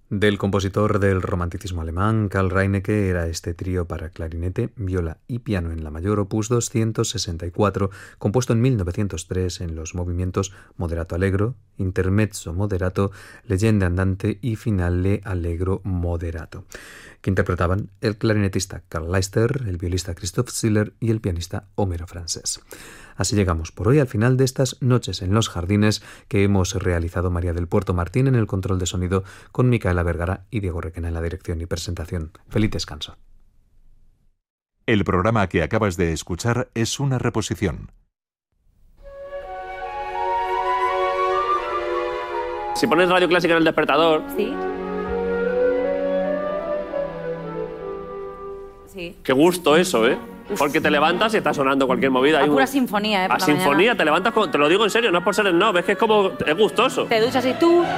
Del compositor del romanticismo alemán, Karl Reinecke, era este trío para clarinete, viola y piano en la mayor, opus 264, compuesto en 1903 en los movimientos moderato allegro, intermezzo moderato, leggenda andante y finale allegro moderato, que interpretaban el clarinetista Karl Leister, el violista Christoph Schiller y el pianista Homero Francés. Así llegamos por hoy al final de estas Noches en los Jardines que hemos realizado María del Puerto Martín en el control de sonido, con Micaela Vergara y Diego Requena en la dirección y presentación. Feliz descanso. El programa que acabas de escuchar es una reposición. Si pones Radio Clásica en el despertador... Sí. Sí. Qué gusto eso, ¿eh? Porque te levantas y está sonando cualquier movida. A pura sinfonía, ¿eh? A sinfonía, te levantas, te lo digo en serio, no es por ser snob, es que es como, es gustoso. Te duchas y tú,